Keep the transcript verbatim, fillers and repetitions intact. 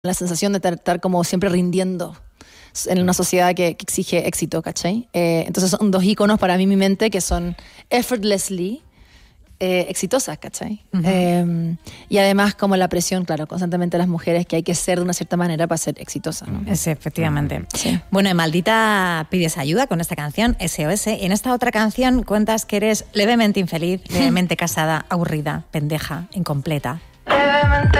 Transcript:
la sensación de estar como siempre rindiendo en una sociedad que, que exige éxito, ¿cachai? Eh, entonces son dos iconos para mí en mi mente que son effortlessly eh, exitosas, ¿cachai? Uh-huh. Eh, y además como la presión, claro, constantemente a las mujeres que hay que ser de una cierta manera para ser exitosas, ¿no? Sí, efectivamente. Sí. Bueno, en Maldita pides ayuda con esta canción, S O S. En esta otra canción cuentas que eres levemente infeliz, levemente casada, aburrida, pendeja, incompleta. Levemente